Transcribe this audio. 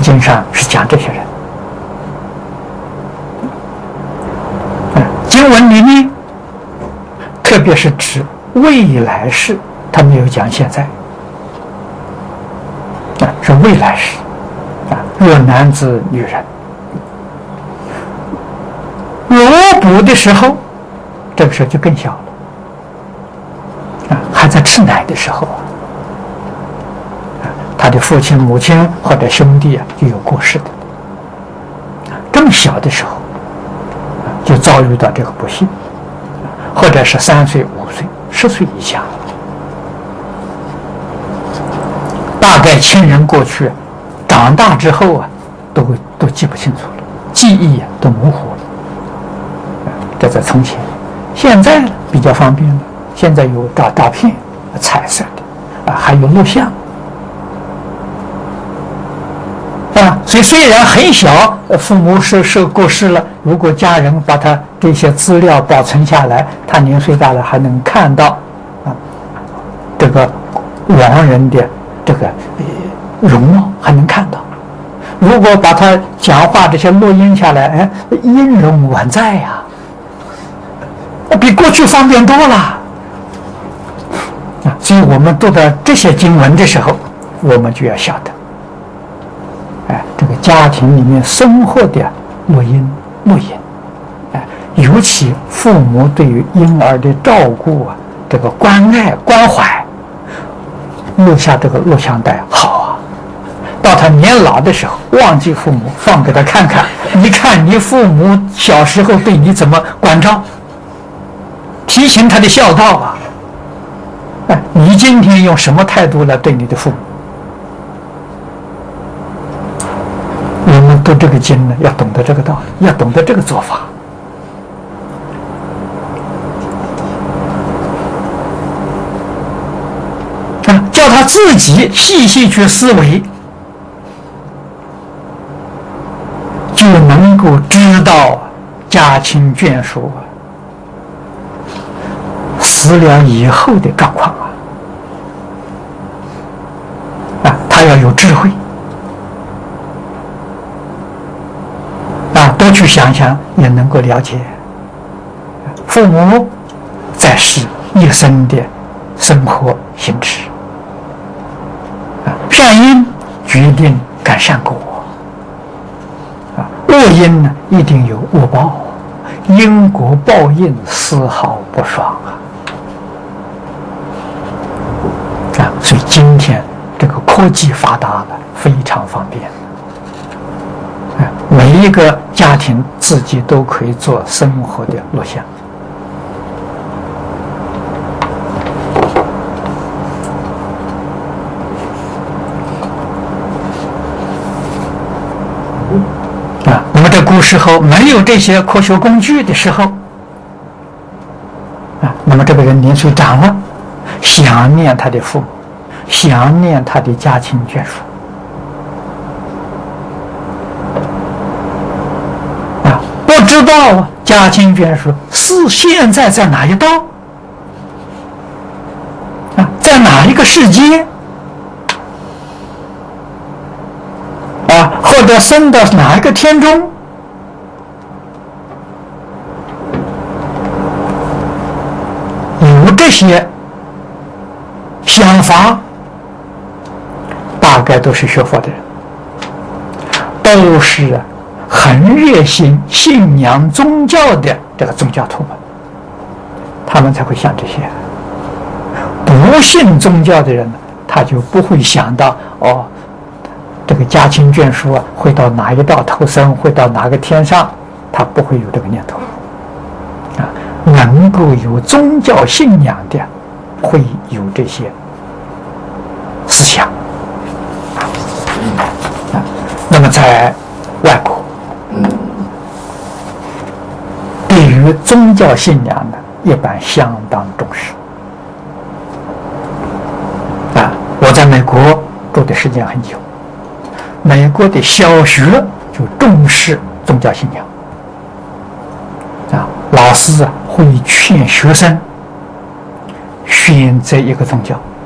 经上是讲这些人。经文里面，特别是指未来世，他没有讲现在，是未来世。若男子女人罗补的时候，这个时候就更小了，还在吃奶的时候他的父亲、母亲或者兄弟就有过世的，这么小的时候就遭遇到这个不幸，或者是3岁、5岁、10岁以下，大概亲人过去，长大之后都记不清楚了，记忆都模糊了。这在从前，现在比较方便了，现在有照片、彩色的还有录像所以虽然很小，父母过世了，如果家人把他这些资料保存下来，他年岁大了还能看到这个亡人的这个容貌，还能看到。如果把他讲话这些录音下来，音容宛在呀，比过去方便多了。所以我们读到这些经文的时候，我们就要晓得，这个家庭里面生活的录音，尤其父母对于婴儿的照顾这个关爱关怀，录下这个录像带好啊。到他年老的时候，忘记父母，放给他看看，你看你父母小时候对你怎么关照，提醒他的孝道你今天用什么态度来对你的父母？我们读这个经呢，要懂得这个道理，要懂得这个做法。叫他自己细细去思维，就能够知道家亲眷属死了以后的状况他要有智慧多去想想，也能够了解父母在世一生的生活行持。善因决定感善果恶因呢一定有恶报，因果报应丝毫不爽所以今天这个科技发达了，非常方便每一个家庭自己都可以做生活的录像那么这古时候没有这些科学工具的时候那么这个人年岁长了，想念他的父母，想念他的家亲眷属不知道家亲眷属是现在在哪一道在哪一个世界或者升到哪一个天中，有这些想法，大概都是学佛的人，都是很热心信仰宗教的这个宗教徒们，他们才会想这些。不信宗教的人呢，他就不会想到这个家亲眷属会到哪一道投生，会到哪个天上，他不会有这个念头能够有宗教信仰的，会有这些思想那么在外国对于宗教信仰呢，一般相当重视我在美国住的时间很久，美国的小学就重视宗教信仰老师会劝学生选择一个宗教